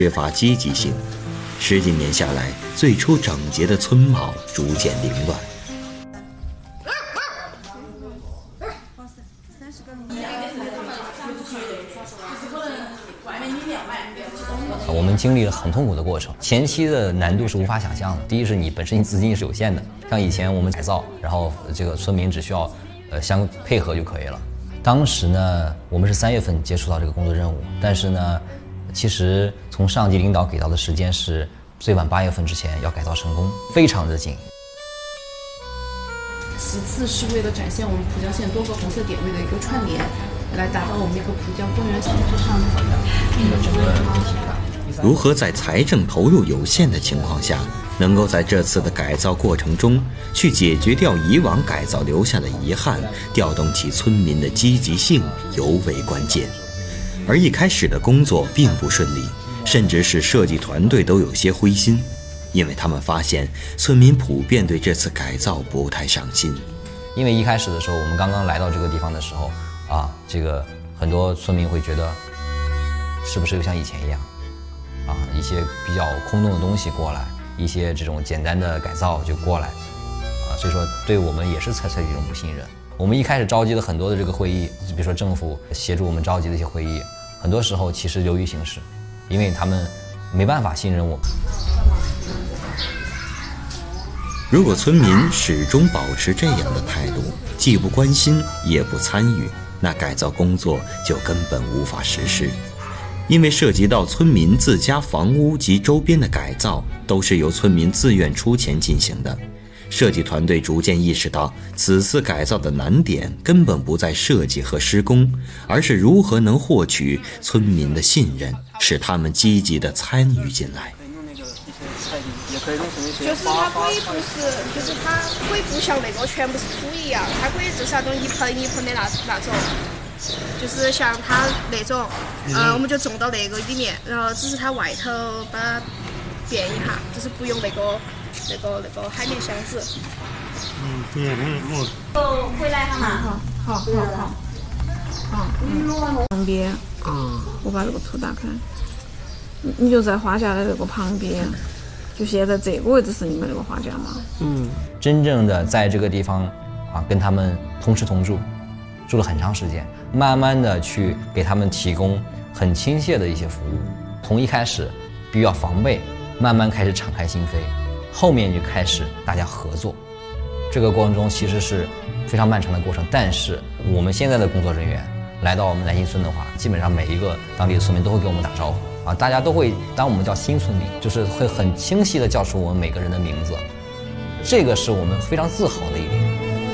缺乏积极性。10几年下来，最初整洁的村貌逐渐凌乱。 我们经历了很痛苦的过程，前期的难度是无法想象的。第一是你本身资金是有限的，像以前我们改造，然后这个村民只需要相配合就可以了。当时呢，我们是3月份接触到这个工作任务，但是呢，其实从上级领导给到的时间是最晚8月份之前要改造成功，非常的紧。 其次是为了展现我们蒲江县多个红色点位的一个串联，来达到我们一个蒲江公园形式上的一个整个提法。 如何在财政投入有限的情况下，能够在这次的改造过程中去解决掉以往改造留下的遗憾，调动起村民的积极性，尤为关键。而一开始的工作并不顺利，甚至使设计团队都有些灰心，因为他们发现村民普遍对这次改造不太上心。 因为一开始的时候，我们刚刚来到这个地方的时候这个很多村民会觉得是不是又像以前一样一些比较空洞的东西过来，一些这种简单的改造就过来所以说对我们也是采取一种不信任。我们一开始召集了很多的这个会议，比如说政府协助我们召集的一些会议，很多时候其实流于形式，因为他们没办法信任我们。 如果村民始终保持这样的态度，既不关心也不参与，那改造工作就根本无法实施。因为涉及到村民自家房屋及周边的改造，都是由村民自愿出钱进行的。设计团队逐渐意识到，此次改造的难点根本不在设计和施工，而是如何能获取村民的信任，使他们积极地参与进来。 就是它可以不是，就是它可以不像那个全部是土一样，它可以就是那种一盆一盆的那种，就是像它那种，我们就种到那个里面，然后只是它外头把它变一下，就是不用那个海绵箱子。 对， 回来哈嘛。好。 旁边我把这个图打开，你就在花架的这个旁边。就现在这个位置是你们那个花架吗？ 真正的在这个地方跟他们同吃同住，住了很长时间，慢慢的去给他们提供很亲切的一些服务。从一开始比较防备，慢慢开始敞开心扉，后面就开始大家合作。这个过程中其实是非常漫长的过程，但是我们现在的工作人员来到我们南新村的话，基本上每一个当地的村民都会给我们打招呼大家都会当我们叫新村民，就是会很清晰地叫出我们每个人的名字，这个是我们非常自豪的一点。